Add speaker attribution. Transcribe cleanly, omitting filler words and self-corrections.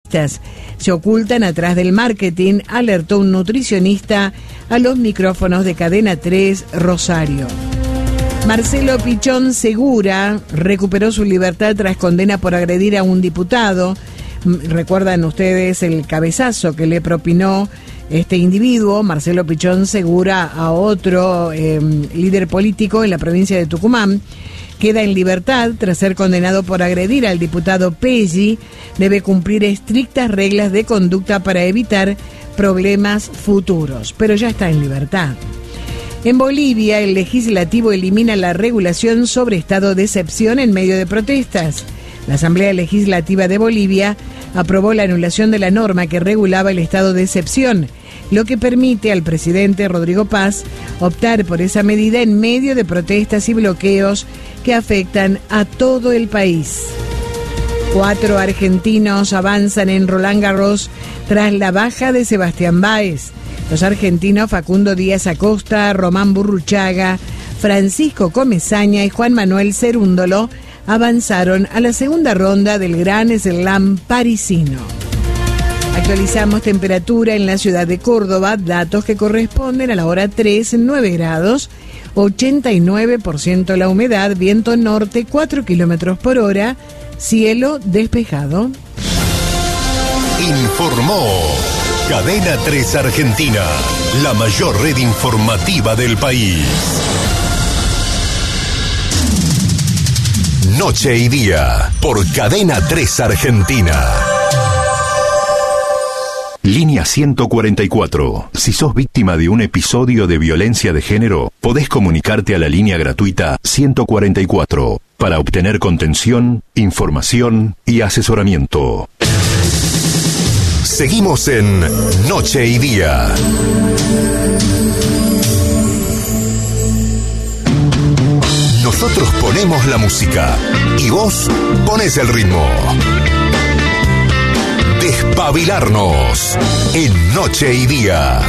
Speaker 1: periodistas se ocultan atrás del marketing, alertó un nutricionista a los micrófonos de Cadena 3 Rosario. Marcelo Pichón Segura recuperó su libertad tras condena por agredir a un diputado. Recuerdan ustedes el cabezazo que le propinó este individuo, Marcelo Pichón Segura, a otro líder político en la provincia de Tucumán. Queda en libertad tras ser condenado por agredir al diputado Pelli. Debe cumplir estrictas reglas de conducta para evitar problemas futuros, pero ya está en libertad. En Bolivia, el legislativo elimina la regulación sobre estado de excepción en medio de protestas. La Asamblea Legislativa de Bolivia aprobó la anulación de la norma que regulaba el estado de excepción, lo que permite al presidente Rodrigo Paz optar por esa medida en medio de protestas y bloqueos que afectan a todo el país. 4 argentinos avanzan en Roland Garros tras la baja de Sebastián Báez. Los argentinos Facundo Díaz Acosta, Román Burruchaga, Francisco Comesaña y Juan Manuel Cerúndolo avanzaron a la segunda ronda del Gran Slam parisino. Actualizamos temperatura en la ciudad de Córdoba, datos que corresponden a la hora 3, 9 grados, 89% la humedad, viento norte 4 kilómetros por hora, cielo despejado.
Speaker 2: Informó Cadena 3 Argentina, la mayor red informativa del país. Noche y día, por Cadena 3 Argentina. Línea 144. Si sos víctima de un episodio de violencia de género, podés comunicarte a la línea gratuita 144 para obtener contención, información y asesoramiento. Seguimos en Noche y Día. Nosotros ponemos la música y vos pones el ritmo. Despabilarnos en Noche y Día.